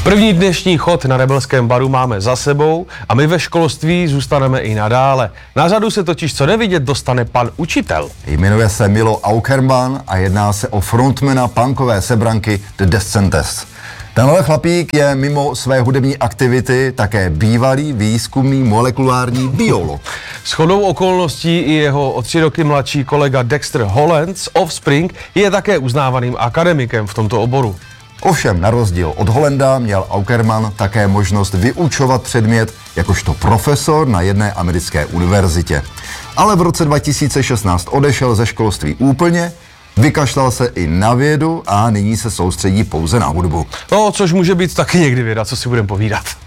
První dnešní chod na Rebelském baru máme za sebou a my ve školství zůstaneme i nadále. Na řadu se totiž co nevidět dostane pan učitel. Jmenuje se Milo Aukerman a jedná se o frontmana punkové sebranky The Descendants. Tenhle chlapík je mimo své hudební aktivity také bývalý výzkumný molekulární biolog. Shodou okolností i jeho o 3 roky mladší kolega Dexter Holland z Offspring je také uznávaným akademikem v tomto oboru. Ovšem, na rozdíl od Hollanda měl Aukerman také možnost vyučovat předmět jakožto profesor na jedné americké univerzitě. Ale v roce 2016 odešel ze školství úplně, vykašlal se i na vědu a nyní se soustředí pouze na hudbu. No, což může být taky někdy věda, co si budeme povídat.